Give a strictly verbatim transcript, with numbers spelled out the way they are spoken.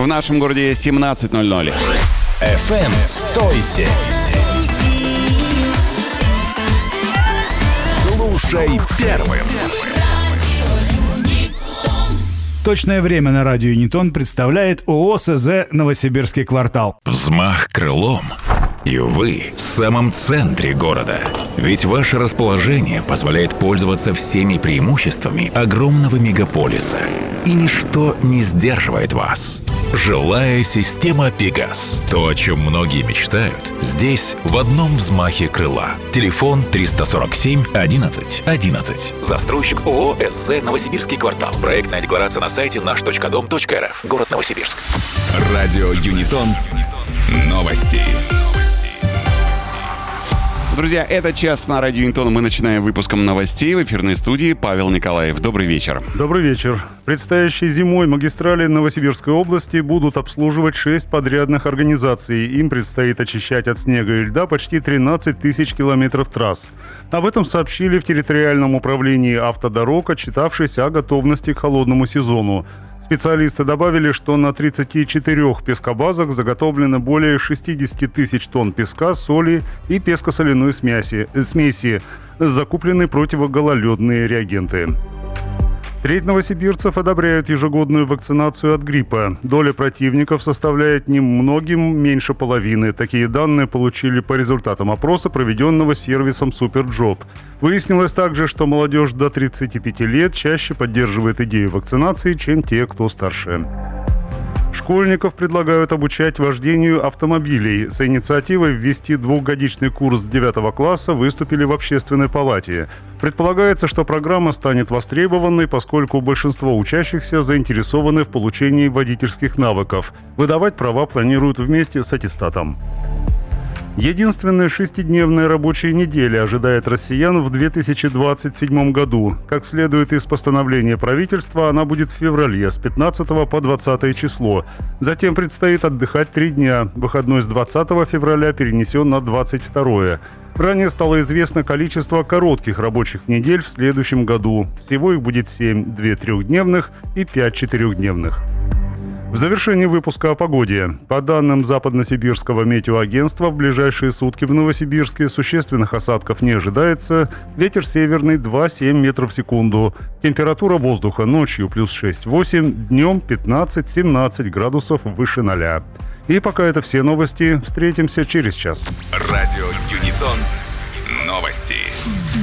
В нашем городе семнадцать ноль ноль. эф эм сто семь. Слушай первым. Точное время на радио Юнитон представляет ООО СЗ «Новосибирский квартал». Взмах крылом, и вы в самом центре города. Ведь ваше расположение позволяет пользоваться всеми преимуществами огромного мегаполиса. И ничто не сдерживает вас. Жилая система «Пегас». То, о чем многие мечтают, здесь в одном взмахе крыла. Телефон триста сорок семь одиннадцать одиннадцать. Застройщик ООО СЗ «Новосибирский квартал». Проектная декларация на сайте наш точка дом точка эр эф. Город Новосибирск. Радио Юнитон. Новости. Друзья, этот час на радио Юнитон мы начинаем выпуском новостей. В эфирной студии Павел Николаев. Добрый вечер. Добрый вечер. Предстоящей зимой магистрали Новосибирской области будут обслуживать шесть подрядных организаций. Им предстоит очищать от снега и льда почти тринадцать тысяч километров трасс. Об этом сообщили в территориальном управлении автодорог, отчитавшись о готовности к холодному сезону. Специалисты добавили, что на тридцати четырёх пескобазах заготовлено более шестьдесят тысяч тонн песка, соли и песко-соляной смеси, смеси. Закуплены противогололедные реагенты. Треть новосибирцев одобряют ежегодную вакцинацию от гриппа. Доля противников составляет немногим меньше половины. Такие данные получили по результатам опроса, проведенного сервисом Суперджоп. Выяснилось также, что молодежь до тридцати пяти лет чаще поддерживает идею вакцинации, чем те, кто старше. Школьников предлагают обучать вождению автомобилей. С инициативой ввести двухгодичный курс девятого класса выступили в Общественной палате. Предполагается, что программа станет востребованной, поскольку большинство учащихся заинтересованы в получении водительских навыков. Выдавать права планируют вместе с аттестатом. Единственная шестидневная рабочая неделя ожидает россиян в две тысячи двадцать седьмом году. Как следует из постановления правительства, она будет в феврале с пятнадцатого по двадцатое число. Затем предстоит отдыхать три дня. Выходной с двадцатого февраля перенесен на двадцать второе. Ранее стало известно количество коротких рабочих недель в следующем году. Всего их будет семь, две трехдневных и пять четырехдневных. В завершении выпуска о погоде. По данным Западно-Сибирского метеоагентства, в ближайшие сутки в Новосибирске существенных осадков не ожидается. Ветер северный два целых семь метров в секунду. Температура воздуха ночью плюс шесть-восемь, днем пятнадцать-семнадцать градусов выше ноля. И пока это все новости. Встретимся через час. Радио Юнитон. Новости.